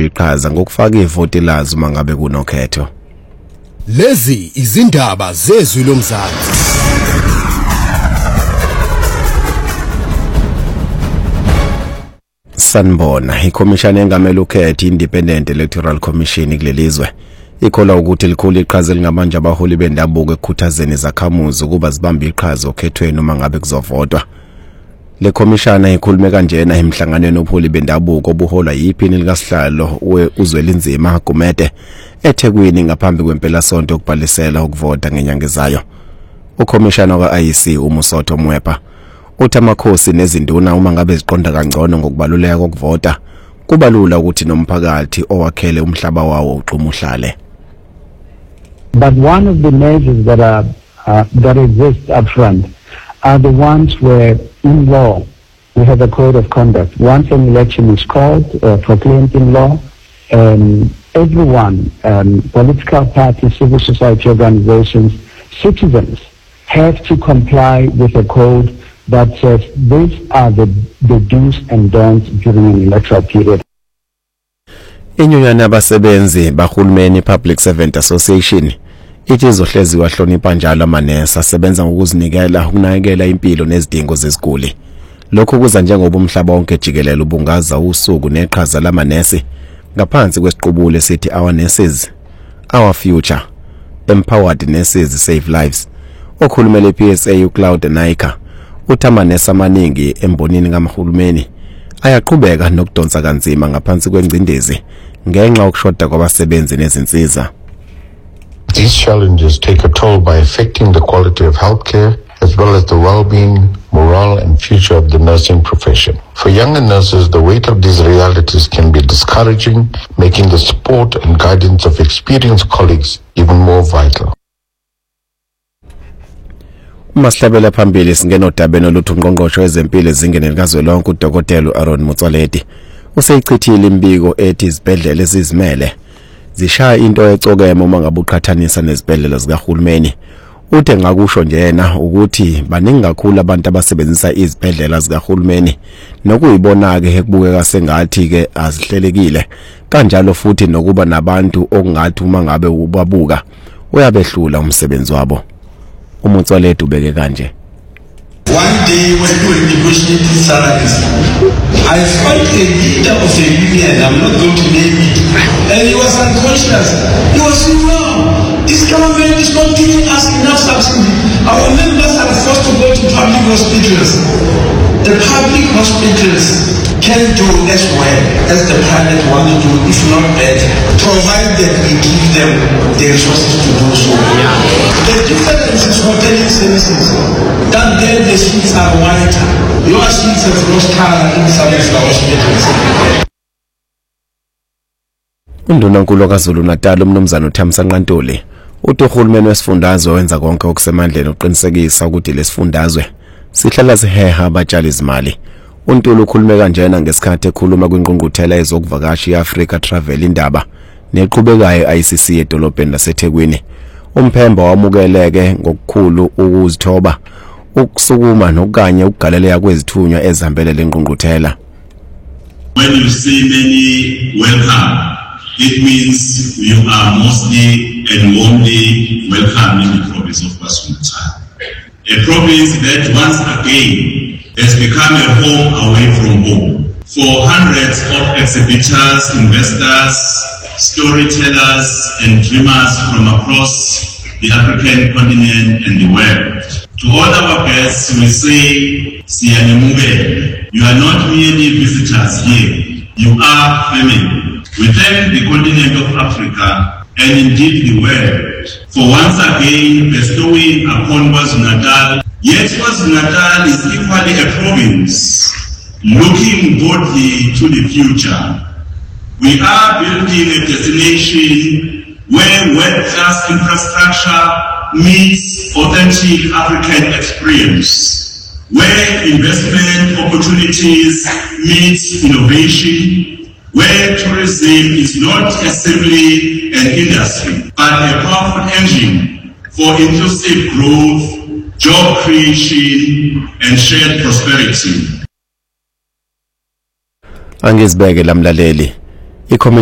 ukubamba iqhaza ngokufaka ivoti lazo mangabe kunokhetho. Lezi izindaba zezwi lomzansi. Sanibona, ikhomishana engamele ukhetho Independent Electoral Commission kulelizwe ikhola ukuthi likhulu iqhaza elingamanje abaholi bendabuko ekukhuthazeni izakhamuzi ukuba zibambe iqhaza okhethweni uma ngabe kuzovotwa. Le khomishana ikhulume kanjena emhlanganweni opholi bendabuko obuholwa yiphini likasihlalo uZwelinzima Gumede eThekwini ngaphambi kwempela sonto ukubhalisela ukuvota ngenyanga ezayo. Ukhomishana ka-IEC uMusotho Mwepa uthi amakhosi nezinduna uma ngabe ziqonda kangcono ngokubaluleka kokuvota kubalula ukuthi nomphakathi owakhele umhlaba wawo uqhuma uhlale. But one of the measures that exist up front are the ones where in law we have a code of conduct. Once an election is called, proclaimed in law, everyone, political parties, civil society organizations, citizens have to comply with a code that says these are the do's and don'ts during an electoral period. Inyunyana abasebenzi bahulumeni Public Servant Association ithi izohlezi wahlonipha njalo amanesi asebenza ngokuzinikela ukunakekela impilo nezidingo zeziguli. Lokho kuza njengoba umhlaba wonke jikelele ubungaza usuku neqhaza lamanesi ngaphansi kwesiqubule sithi Our Nurses, Our Future, Empowered Nurses Save Lives. Okhulumele PSA uCloud Naika uthi amanesi amaningi embonini kamahulumeni ayaqhubeka nokudonsa kanzima ngaphansi kwengcindezi ngenxa yokushoda kwabasebenzi nezinsiza. These challenges take a toll by affecting the quality of healthcare as well as the well-being, morale and future of the nursing profession. For younger nurses, the weight of these realities can be discouraging, making the support and guidance of experienced colleagues even more vital. Masihlabela phambili singena odabeni oluthu ungqongqoshe wezempilo ezingeni likazwelonke uDokotela Aaron Motsoaledi useyichithile imbiko ethi izibhedlela ezizimele zishaya into ecokeme uma ngabe uqhathanisa nezibhedlela zikahulumeni. Uthe ngakusho nje yena ukuthi baningi kakhulu abantu abasebenzisa izibhedlela zikahulumeni nokuyibona ke ekubukeka sengathi ke azihlelekile kanjalo futhi nokuba nabantu okungathi uma ngabe ubabuka uyabehlula umsebenzi wabo. Umotsoaledi ubeke kanje. One day when we were negotiating salaries, I found a leader of a union, I'm not going to name it, and he was unconscious. He was saying, no, this government is not giving us enough subsidy. Our members are forced to go to public hospitals. The public hospitals can do as well as the private one to do, if not better, provided we give them the resources to do so. The difference is hoteling services. That then the suites are whiter. Your suites have lost color in some of the hospitals. Undunankulu kaZulu Natal umnumzana uThamsanqa Ntuli uthi uhulumeni wesifundazwe wenza konke okusemandleni uqinisekisa ukuthi lesifundazwe sihlala siheha abatshali izimali. Untuli ukhulume kanjena ngesikhathi ekhuluma kwingqungquthela ezokuvakasha iAfrica Travel indaba neqhubekayo ICC edolobheni laseThekwini. Umphemba wamukeleke ngokukhulu ukuzithoba ukusukuma nokanye ukugaleleka kwezithunywa ezihambele lengqungquthela. When you see many welcome, it means you are mostly and warmly welcome in the province of KwaZulu-Natal. A province that once again has become a home away from home for hundreds of exhibitors, investors, storytellers and dreamers from across the African continent and the world. To all our guests, we say, Siyanemube, you are not merely visitors here, you are family. We thank the continent of Africa and indeed the world for once again bestowing upon KwaZulu-Natal. Yet KwaZulu-Natal is equally a province looking boldly to the future. We are building a destination where world-class infrastructure meets authentic African experience, where investment opportunities meet innovation, where tourism is not simply an industry, but a powerful engine for inclusive growth, job creation, and shared prosperity. Angizibeke lamlaleli.